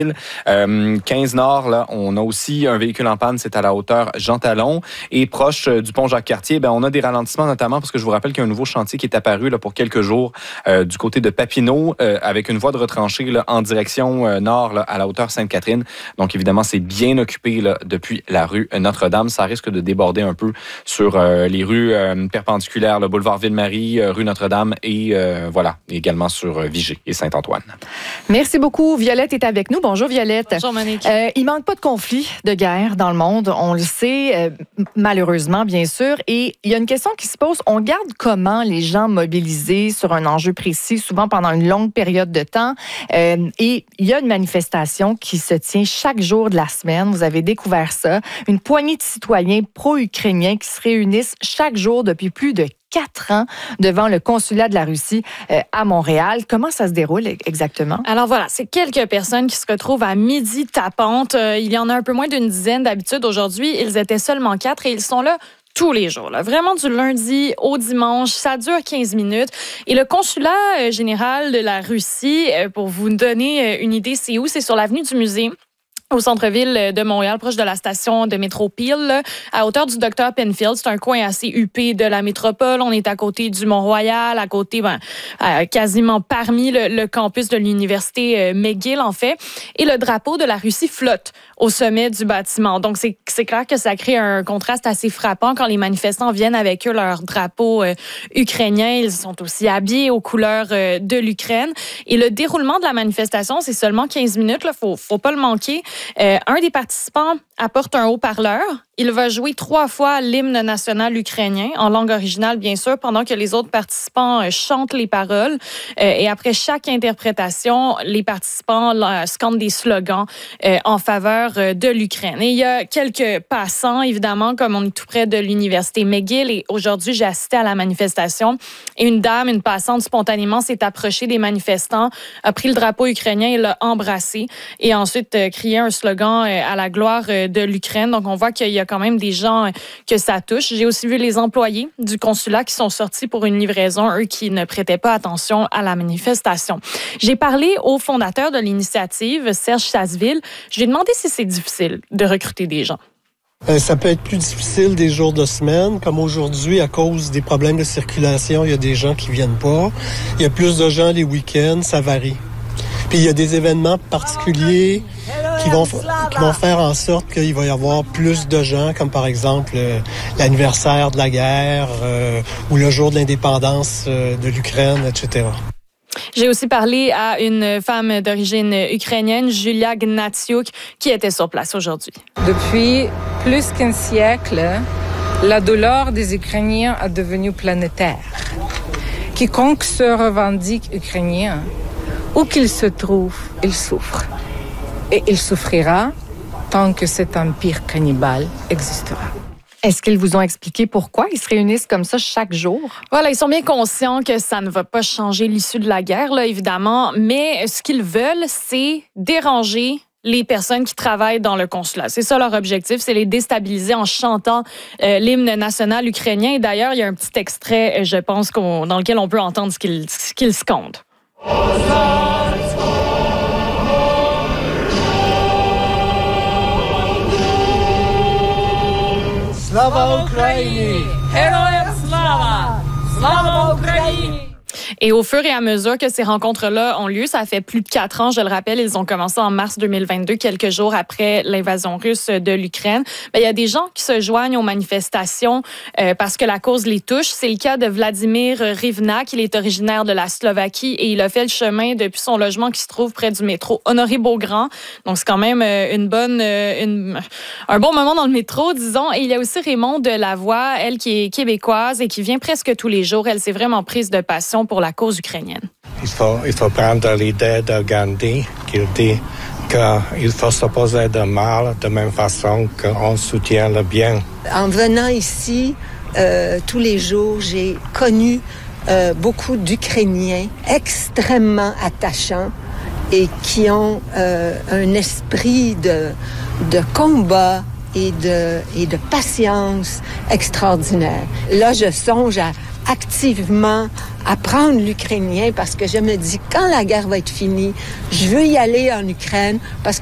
15 Nord, là, on a aussi un véhicule en panne, c'est à la hauteur Jean Talon. Et proche du pont Jacques-Cartier, on a des ralentissements notamment parce que je vous rappelle qu'il y a un nouveau chantier qui est apparu là, pour quelques jours du côté de Papineau avec une voie de retranchée là, en direction nord là, à la hauteur Sainte-Catherine. Donc évidemment, c'est bien occupé là, depuis la rue Notre-Dame. Ça risque de déborder un peu sur les rues perpendiculaires, le boulevard Ville-Marie, rue Notre-Dame et voilà, également sur Vigée et Saint-Antoine. Merci beaucoup. Violette est avec nous. Bonjour Violette. Bonjour Monique. Il manque pas de conflits, de guerre dans le monde. On le sait, malheureusement, bien sûr. Et il y a une question qui se pose. On garde comment les gens mobilisés sur un enjeu précis, souvent pendant une longue période de temps. Et il y a une manifestation qui se tient chaque jour de la semaine. Vous avez découvert ça. Une poignée de citoyens pro-ukrainiens qui se réunissent chaque jour depuis plus de 4 ans devant le consulat de la Russie à Montréal. Comment ça se déroule exactement? Alors voilà, c'est quelques personnes qui se retrouvent à midi tapante. Il y en a un peu moins d'une dizaine d'habitude. Aujourd'hui, ils étaient seulement 4 et ils sont là tous les jours, là. Vraiment du lundi au dimanche. Ça dure 15 minutes. Et le consulat général de la Russie, pour vous donner une idée, c'est où? C'est sur l'avenue du Musée, au centre-ville de Montréal, proche de la station de métro Peel, à hauteur du Dr Penfield. C'est un coin assez huppé de la métropole. On est à côté du Mont-Royal, à côté, quasiment parmi le campus de l'université McGill, en fait. Et le drapeau de la Russie flotte au sommet du bâtiment. Donc, c'est clair que ça crée un contraste assez frappant quand les manifestants viennent avec eux leur drapeau ukrainien. Ils sont aussi habillés aux couleurs de l'Ukraine. Et le déroulement de la manifestation, c'est seulement 15 minutes. Là, faut pas le manquer. Un des participants apporte un haut-parleur. Il va jouer 3 fois l'hymne national ukrainien, en langue originale, bien sûr, pendant que les autres participants chantent les paroles. Et après chaque interprétation, les participants scandent des slogans en faveur de l'Ukraine. Et il y a quelques passants, évidemment, comme on est tout près de l'université McGill. Et aujourd'hui, j'ai assisté à la manifestation. Et une dame, une passante, spontanément s'est approchée des manifestants, a pris le drapeau ukrainien et l'a embrassé. Et ensuite, crié un slogan à la gloire de l'Ukraine. Donc, on voit qu'il y a quand même des gens que ça touche. J'ai aussi vu les employés du consulat qui sont sortis pour une livraison, eux qui ne prêtaient pas attention à la manifestation. J'ai parlé au fondateur de l'initiative, Serge Chasseville. Je lui ai demandé si c'est difficile de recruter des gens. Ça peut être plus difficile des jours de semaine, comme aujourd'hui, à cause des problèmes de circulation, il y a des gens qui viennent pas. Il y a plus de gens les week-ends, ça varie. Puis il y a des événements particuliers qui vont faire en sorte qu'il va y avoir plus de gens, comme par exemple l'anniversaire de la guerre ou le jour de l'indépendance de l'Ukraine, etc. J'ai aussi parlé à une femme d'origine ukrainienne, Julia Gnatiuk, qui était sur place aujourd'hui. Depuis plus qu'un siècle, la douleur des Ukrainiens est devenue planétaire. Quiconque se revendique ukrainien, où qu'il se trouve, il souffre. Et il souffrira tant que cet empire cannibale existera. Est-ce qu'ils vous ont expliqué pourquoi ils se réunissent comme ça chaque jour? Voilà, ils sont bien conscients que ça ne va pas changer l'issue de la guerre, là, évidemment, mais ce qu'ils veulent, c'est déranger les personnes qui travaillent dans le consulat. C'est ça leur objectif, c'est les déstabiliser en chantant l'hymne national ukrainien. Et d'ailleurs, il y a un petit extrait, je pense, dans lequel on peut entendre ce qu'ils scandent. Slava Ukraini! Héroïne Slava! Slava Ukraini! Et au fur et à mesure que ces rencontres-là ont lieu, ça fait plus de 4 ans, je le rappelle, ils ont commencé en mars 2022, quelques jours après l'invasion russe de l'Ukraine. Il y a des gens qui se joignent aux manifestations parce que la cause les touche. C'est le cas de Vladimir Rivnak. Il est originaire de la Slovaquie et il a fait le chemin depuis son logement qui se trouve près du métro Honoré-Beaugrand. Donc, c'est quand même un bon moment dans le métro, disons. Et il y a aussi Raymond de Lavoie, elle qui est québécoise et qui vient presque tous les jours. Elle s'est vraiment prise de passion pour la cause ukrainienne. Il faut prendre l'idée de Gandhi qui dit qu'il faut s'opposer de mal de même façon qu'on soutient le bien. En venant ici, tous les jours, j'ai connu beaucoup d'Ukrainiens extrêmement attachants et qui ont un esprit de combat et de patience extraordinaire. Là, je songe activement apprendre l'ukrainien parce que je me dis, quand la guerre va être finie, je veux y aller en Ukraine parce